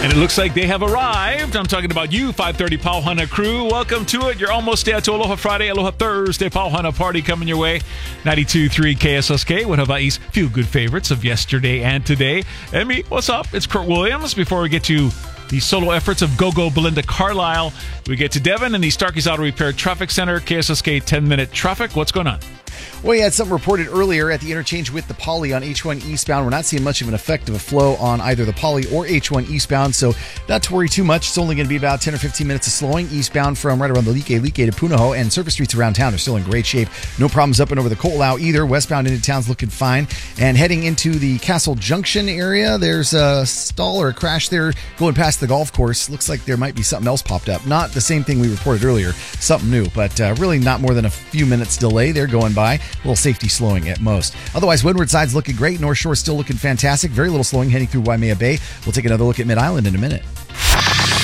And it looks like they have arrived. I'm talking about you, 530 Pauhana crew. Welcome to it. You're almost there to Aloha Friday, Aloha Thursday, Pauhana party coming your way. 92.3 KSSK, one of Hawaii's feel-good favorites of yesterday and today. Emmy, what's up? It's Kurt Williams. Before we get to the solo efforts of Go-Go Belinda Carlisle, we get to Devin and the Starkey's Auto Repair Traffic Center, KSSK 10-minute traffic. What's going on? Well, you had something reported earlier at the interchange with the Poly on H1 eastbound. We're not seeing much of an effect of a flow on either the Poly or H1 eastbound, so not to worry too much. It's only going to be about 10 or 15 minutes of slowing eastbound from right around the Like to Punahou, and surface streets around town are still in great shape. No problems up and over the Ko'olau either. Westbound into town's looking fine. And heading into the Castle Junction area, there's a stall or a crash there going past the golf course. Looks like there might be something else popped up. Not the same thing we reported earlier, something new, but really not more than a few minutes delay there going by. A little safety slowing at most. Otherwise, Windward side's looking great. North Shore still looking fantastic. Very little slowing heading through Waimea Bay. We'll take another look at Mid-Island in a minute.